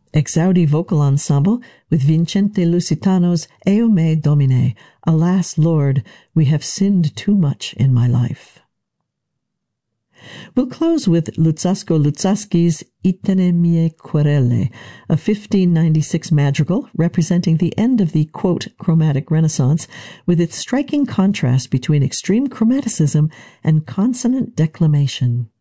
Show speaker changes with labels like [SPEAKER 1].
[SPEAKER 1] Exaudi Vocal Ensemble with Vincente Lusitano's Eo me Domine, Alas, Lord, we have sinned too much in my life. We'll close with Luzzasco Luzzaschi's Ittene mie querele, a 1596 madrigal representing the end of the, quote, chromatic renaissance, with its striking contrast between extreme chromaticism and consonant declamation.